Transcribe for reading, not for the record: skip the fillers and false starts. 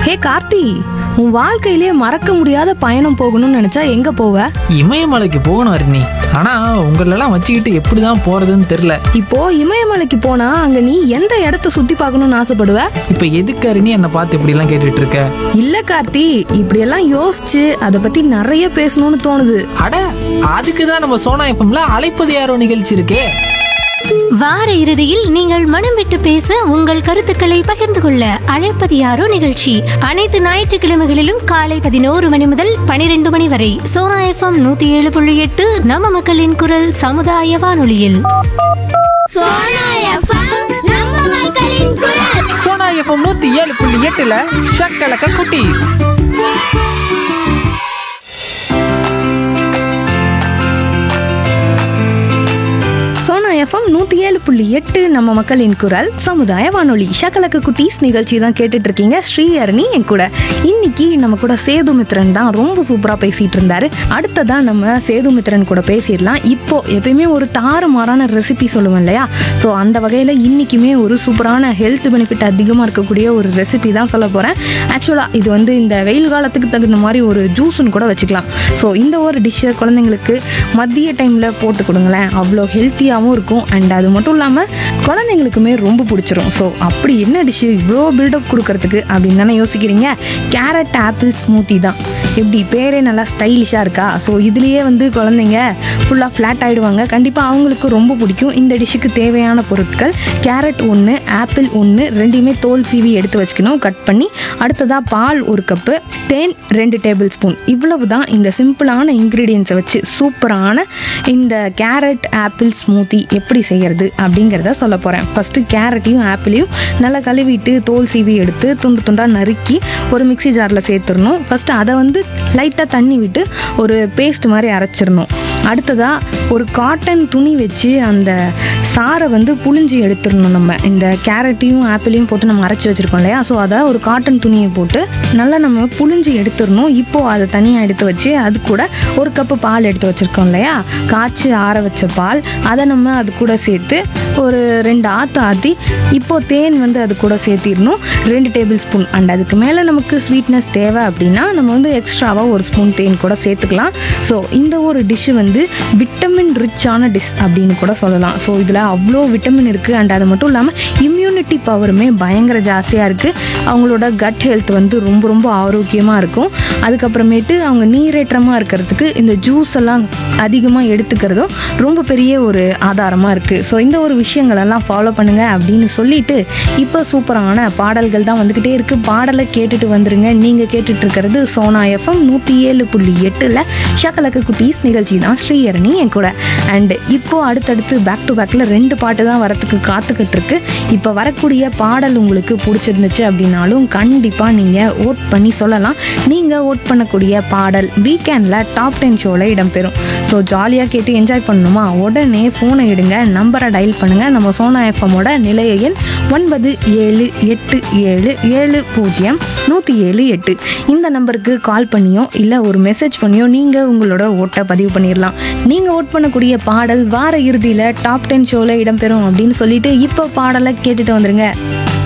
ஹே கார்த்தி, உன் வாழ்க்கையிலே மறக்க முடியாத பயணம் போகணும்னு நினைச்சா எங்க போவ? இமயமலைக்கு போகணும் அருணி. ஆனா உங்களெல்லாம் வச்சுக்கிட்டு எப்படிதான் போறதுன்னு தெரியல. இப்போ இமயமலைக்கு போனா அங்க நீ எந்த இடத்த சுத்தி பார்க்கணும்னு ஆசைப்படுவ? இப்ப எதுக்கு அருணி என்னை பார்த்து இப்படி எல்லாம் கேட்டுட்டு இருக்க? இல்ல கார்த்தி, இப்படியெல்லாம் யோசிச்சு அதை பத்தி நிறைய பேசணும்னு தோணுது. அட, அதுக்குதான் நம்ம சோனா எஃப்எம்ல அழைப்பது யாரோ நிகழ்ச்சி இருக்கே. வார இறுதியில் நீங்கள் மனம் விட்டு பேச உங்கள் கருத்துக்களை பகிர்ந்து கொள்ள அழைப்பது யாரோ நிகழ்ச்சி அனைத்து ஞாயிற்றுக்கிழமைகளிலும் காலை 11 மணி முதல் 12 மணி வரை சோனா எஃப்எம் 107.8 நம்ம மக்களின் குரல் சமுதாய வானொலியில். சோனா எஃப்எம் 107.8ல ஷக்கலக்க குட்டி. சோனா எஃப்எம் 107.8 நம்ம மக்களின் குரல் சமுதாய வானொலி. ஷக்கலக்கு குட்டீஸ் நிகழ்ச்சி தான் கேட்டுட்டு இருக்கீங்க. ஸ்ரீஹரணி என் கூட. இன்னைக்கு நம்ம கூட சேதுமித்ரன் தான் ரொம்ப சூப்பரா பேசிட்டு இருந்தாரு. அடுத்ததா நம்ம சேதுமித்ரன் கூட பேசிடலாம். இப்போ எப்பயுமே ஒரு தாறுமாறான ரெசிபி சொல்லுவோம் இல்லையா? ஸோ அந்த வகையில் இன்னைக்குமே ஒரு சூப்பரான ஹெல்த் பெனிஃபிட் அதிகமாக இருக்கக்கூடிய ஒரு ரெசிபி தான் சொல்ல போகிறேன். ஆக்சுவலாக இது வந்து இந்த வெயில் காலத்துக்கு தகுந்த மாதிரி ஒரு ஜூஸ்ன்னு கூட வச்சுக்கலாம். ஸோ இந்த ஒரு டிஷ்ஷை குழந்தைங்களுக்கு மதிய டைமில் போட்டு கொடுங்களேன், அவ்வளோ ஹெல்த்தியாகவும் இருக்கும். அண்ட் அது மட்டும் இல்லாமல் குழந்தைங்களுக்குமே ரொம்ப பிடிச்சிரும். ஸோ அப்படி என்ன டிஷ்ஷு இவ்வளோ பில்டப் கொடுக்கறதுக்கு அப்படின்னு தானே யோசிக்கிறீங்க? கேரட் ஆப்பிள் ஸ்மூத்தி தான். எப்படி பேரே நல்லா ஸ்டைலிஷாக இருக்கா? ஸோ இதுலேயே வந்து குழந்தைங்க ஃபுல்லாக ஃப்ளாட் ஆகிடுவாங்க. கண்டிப்பாக அவங்களுக்கு ரொம்ப பிடிக்கும். இந்த டிஷ்ஷுக்கு தேவையான பொருட்கள்: கேரட் 1, ஆப்பிள் 1, ரெண்டையுமே தோல் சீவி எடுத்து வச்சுக்கணும், கட் பண்ணி. அடுத்ததாக பால் 1 கப்பு, தேன் 2 டேபிள் ஸ்பூன். இவ்வளவு தான் இந்த சிம்பிளான இன்க்ரீடியன்ஸை வச்சு சூப்பரான இந்த கேரட் ஆப்பிள் ஸ்மூத்தி எப்படி செய்கிறது அப்படிங்கிறத சொல்ல போகிறேன். ஃபஸ்ட்டு கேரட்டையும் ஆப்பிளையும் நல்லா கழுவிட்டு தோல் சீவி எடுத்து துண்டு துண்டாக நறுக்கி ஒரு மிக்ஸி ஜாரில் சேர்த்துடணும். ஃபஸ்ட்டு அதை வந்து லைட்டாக தண்ணி விட்டு ஒரு பேஸ்ட் மாதிரி அரைச்சிடணும். அடுத்ததாக ஒரு காட்டன் துணி வச்சு அந்த சாரை வந்து புழிஞ்சி எடுத்துடணும். நம்ம இந்த கேரட்டையும் ஆப்பிளையும் போட்டு நம்ம அரைச்சி வச்சுருக்கோம் இல்லையா? ஸோ அதை ஒரு காட்டன் துணியை போட்டு நல்லா நம்ம புழிஞ்சி எடுத்துடணும். இப்போது அதை தனியாக எடுத்து வச்சு அது கூட 1 கப்பு பால் எடுத்து வச்சுருக்கோம் இல்லையா? காய்ச்சி ஆற வச்ச பால், அதை நம்ம அது கூட சேர்த்து ஒரு 2 ஆற்று ஆற்றி இப்போது தேன் வந்து அது கூட சேர்த்திடணும், 2 டேபிள் ஸ்பூன். அண்ட் அதுக்கு மேலே நமக்கு ஸ்வீட்னஸ் தேவை அப்படின்னா நம்ம வந்து எக்ஸ்ட்ராவாக 1 ஸ்பூன் தேன் கூட சேர்த்துக்கலாம். ஸோ இந்த ஒரு டிஷ்ஷு வந்து விட்டமின் ரிச்சான டிஷ் அப்படின்னு கூட சொல்லலாம். ஸோ இதில் அவ்வளோ விட்டமின் இருக்குது. அண்ட் அது மட்டும் இல்லாமல் இம்யூனிட்டி பவருமே பயங்கர ஜாஸ்தியாக இருக்குது. அவங்களோட கட் ஹெல்த் வந்து ரொம்ப ரொம்ப ஆரோக்கியமாக இருக்கும். அதுக்கப்புறமேட்டு அவங்க நீரேற்றமாக இருக்கிறதுக்கு இந்த ஜூஸ் எல்லாம் அதிகமாக எடுத்துக்கிறதும் ரொம்ப பெரிய ஒரு ஆதாரமாக இருக்குது. ஸோ இந்த ஒரு விஷயங்களெல்லாம் ஃபாலோ பண்ணுங்கள் அப்படின்னு சொல்லிட்டு இப்போ சூப்பரான பாடல்கள் தான் வந்துக்கிட்டே இருக்குது. பாடலை கேட்டுட்டு வந்துருங்க. நீங்கள் கேட்டுட்ருக்கிறது சோனா எஃப்எம் 107.8ல் ஷக்கலக்கு குட்டீஸ் நிகழ்ச்சி தான். ஸ்ரீஹரணி என் கூட. அண்ட் இப்போது அடுத்தடுத்து பேக் டு பேக்கில் 2 பாட்டு தான் வரத்துக்கு காத்துக்கிட்டு இருக்கு. இப்போ வரக்கூடிய பாடல் உங்களுக்கு பிடிச்சிருந்துச்சு அப்படின்னாலும் கண்டிப்பாக நீங்கள் ஓட் பண்ணி சொல்லலாம். நீங்கள் ஓட் பண்ணக்கூடிய பாடல் வீக்கெண்டில் டாப் 10 ஷோவில் இடம்பெறும். ஸோ ஜாலியாக கேட்டு என்ஜாய் பண்ணணுமா? உடனே ஃபோனை எடுங்க, நம்பரை டயல் பண்ணுங்கள். நம்ம சோனா எஃப்எம்மோட நிலைய எண் 9787700178. இந்த நம்பருக்கு கால் பண்ணியோ இல்லை ஒரு மெசேஜ் பண்ணியோ நீங்கள் உங்களோட ஓட்டை பதிவு பண்ணிடலாம். நீங்கள் ஓட் பண்ணக்கூடிய பாடல் வார இறுதியில் டாப் 10 ஷோவில் இடம்பெறும் அப்படின்னு சொல்லிட்டு இப்போ பாடலை கேட்டுட்டு வந்துருங்க.